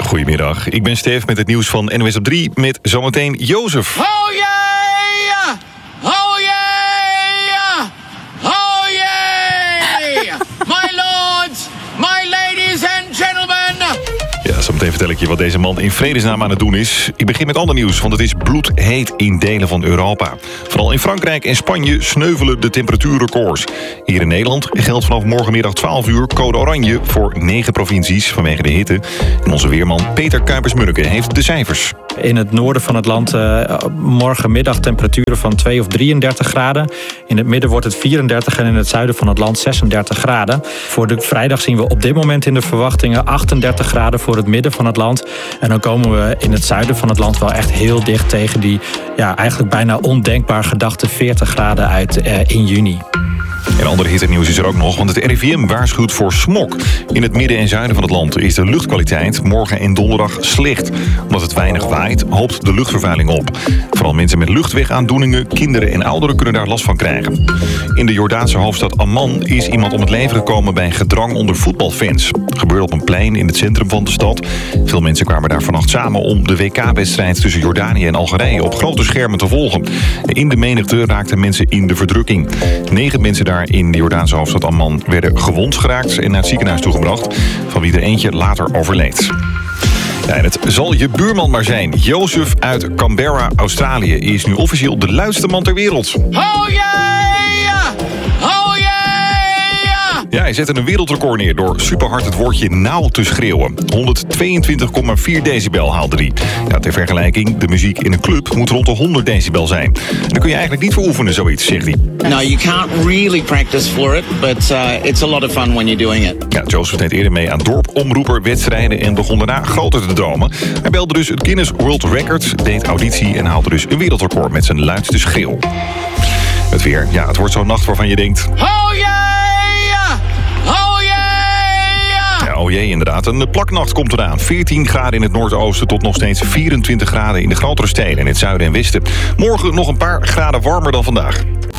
Goedemiddag, ik ben Stef met het nieuws van NOS op 3 met zometeen Jozef. Oh yeah! Oh yeah! Oh yeah! My lords, my ladies and gentlemen. Ja, zometeen vertel ik je wat deze man in vredesnaam aan het doen is. Ik begin met ander nieuws, want het is bloedheet in delen van Europa. Vooral in Frankrijk en Spanje sneuvelen de temperatuurrecords. Hier in Nederland geldt vanaf morgenmiddag 12 uur code oranje voor 9 provincies vanwege de hitte. En onze weerman Peter Kuipers-Munneke heeft de cijfers. In het noorden van het land morgenmiddag temperaturen van 2 of 33 graden. In het midden wordt het 34 en in het zuiden van het land 36 graden. Voor de vrijdag zien we op dit moment in de verwachtingen 38 graden voor het midden van het land. En dan komen we in het zuiden van het land wel echt heel dicht tegen die eigenlijk bijna ondenkbaar gedachte 40 graden uit in juni. En ander hittenieuws is er ook nog, want het RIVM waarschuwt voor smog. In het midden en zuiden van het land is de luchtkwaliteit morgen en donderdag slecht. Omdat het weinig waait, hoopt de luchtvervuiling op. Vooral mensen met luchtwegaandoeningen, kinderen en ouderen kunnen daar last van krijgen. In de Jordaanse hoofdstad Amman is iemand om het leven gekomen bij gedrang onder voetbalfans. Het gebeurde op een plein in het centrum van de stad. Veel mensen kwamen daar vannacht samen om de WK-wedstrijd tussen Jordanië en Algerije op grote schermen te volgen. In de menigte raakten mensen in de verdrukking. 9 mensen daar in de Jordaanse hoofdstad Amman werden gewond geraakt en naar het ziekenhuis toegebracht, van wie er eentje later overleed. Ja, en het zal je buurman maar zijn. Jozef uit Canberra, Australië, is nu officieel de luidste man ter wereld. Oh yeah! Oh yeah! Ja, hij zette een wereldrecord neer door superhard het woordje nou te schreeuwen. 122,4 decibel haalde hij. Ja, ter vergelijking, de muziek in een club moet rond de 100 decibel zijn. Daar kun je eigenlijk niet voor oefenen, zoiets, zegt hij. No, you can't really practice for it, but it's a lot of fun when you're doing it. Ja, Jozef deed eerder mee aan dorpomroeperwedstrijden en begon daarna groter te dromen. Hij belde dus het Guinness World Records, deed auditie en haalde dus een wereldrecord met zijn luidste schreeuw. Het weer, ja, het wordt zo'n nacht waarvan je denkt... Oh yeah! Oh yeah! Ja, oh jee, inderdaad. Een plaknacht komt eraan. 14 graden in het noordoosten tot nog steeds 24 graden in de grotere steden in het zuiden en westen. Morgen nog een paar graden warmer dan vandaag.